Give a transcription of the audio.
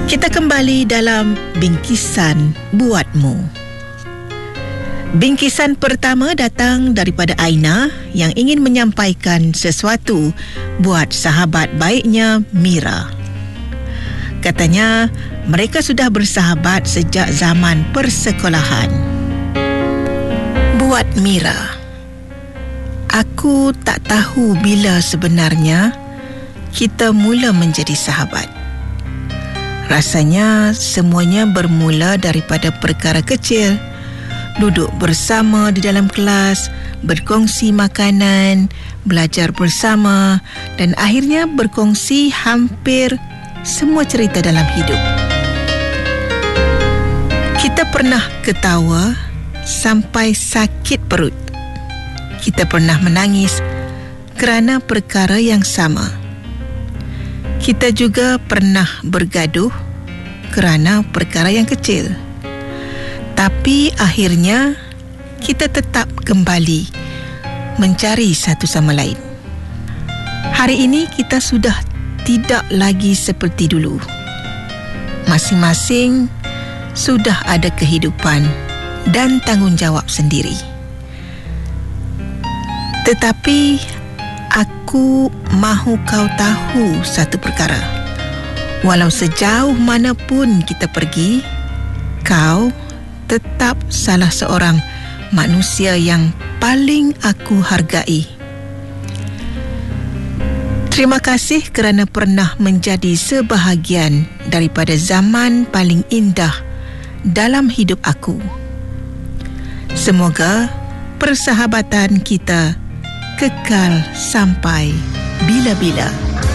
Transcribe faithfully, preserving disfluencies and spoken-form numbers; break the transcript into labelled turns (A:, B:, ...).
A: Kita kembali dalam bingkisan buatmu. Bingkisan pertama datang daripada Aina yang ingin menyampaikan sesuatu buat sahabat baiknya Mira. Katanya mereka sudah bersahabat sejak zaman persekolahan. Buat Mira, aku tak tahu bila sebenarnya kita mula menjadi sahabat. Rasanya semuanya bermula daripada perkara kecil. Duduk bersama di dalam kelas, berkongsi makanan, belajar bersama dan akhirnya berkongsi hampir semua cerita dalam hidup. Kita pernah ketawa sampai sakit perut. Kita pernah menangis kerana perkara yang sama. Kita juga pernah bergaduh kerana perkara yang kecil. Tapi akhirnya kita tetap kembali mencari satu sama lain. Hari ini kita sudah tidak lagi seperti dulu. Masing-masing sudah ada kehidupan dan tanggungjawab sendiri. Tetapi aku mahu kau tahu satu perkara. Walau sejauh mana pun kita pergi, kau tetap salah seorang manusia yang paling aku hargai. Terima kasih kerana pernah menjadi sebahagian daripada zaman paling indah dalam hidup aku. Semoga persahabatan kita kekal sampai bila-bila.